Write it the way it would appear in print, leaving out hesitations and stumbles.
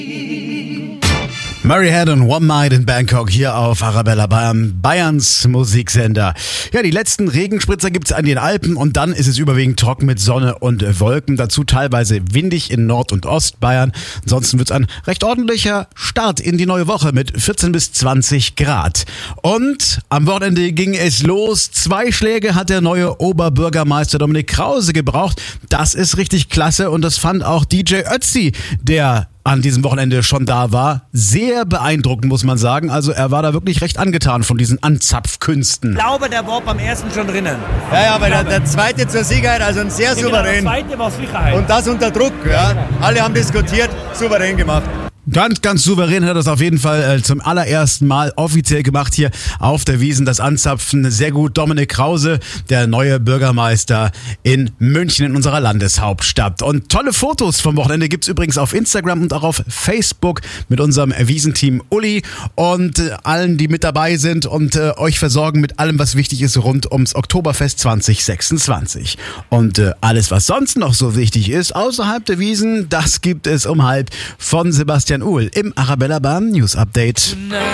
Murray Head und One Night in Bangkok hier auf Arabella Bayern, Bayerns Musiksender. Ja, die letzten Regenspritzer gibt's an den Alpen und dann ist es überwiegend trocken mit Sonne und Wolken. Dazu teilweise windig in Nord- und Ostbayern. Ansonsten wird's ein recht ordentlicher Start in die neue Woche mit 14 bis 20 Grad. Und am Wochenende ging es los. 2 Schläge hat der neue Oberbürgermeister Dominik Krause gebraucht. Das ist richtig klasse und das fand auch DJ Ötzi, der an diesem Wochenende schon da war. Sehr beeindruckend, muss man sagen. Also er war da wirklich recht angetan von diesen Anzapfkünsten. Ich glaube, der war beim ersten schon drinnen. Ja, weil der zweite zur Sicherheit, also ein sehr souverän. Der zweite war Sicherheit. Und das unter Druck, ja. Alle haben diskutiert, souverän gemacht. Ganz, ganz souverän hat er das auf jeden Fall zum allerersten Mal offiziell gemacht hier auf der Wiesn. Das Anzapfen sehr gut. Dominik Krause, der neue Bürgermeister in München, in unserer Landeshauptstadt. Und tolle Fotos vom Wochenende gibt's übrigens auf Instagram und auch auf Facebook mit unserem Wiesn-Team Uli und allen, die mit dabei sind und euch versorgen mit allem, was wichtig ist rund ums Oktoberfest 2026. Und alles, was sonst noch so wichtig ist außerhalb der Wiesn, das gibt es um 12:30 von Sebastian Uhl im Arabella Bayern News Update.